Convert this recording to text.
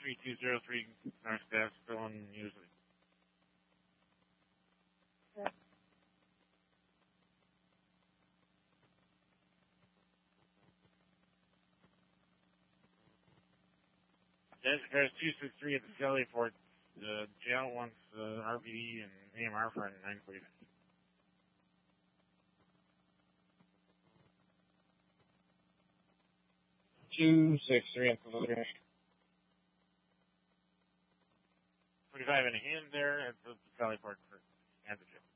3203 North Gas, still in usually. Desert Cars 263 at the Skelly Fort. The jail wants RPD and AMR for a 940. 263 at the Skelly. 45 in a hand there at the Skelly Fort for antigen.